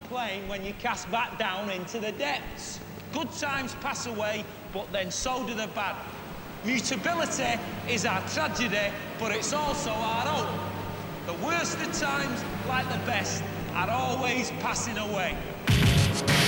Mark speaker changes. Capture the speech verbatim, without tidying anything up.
Speaker 1: complain when you cast back down into the depths. Good times pass away, but then so do the bad. Mutability is our tragedy, but it's also our hope. The worst of times, like the best, are always passing away.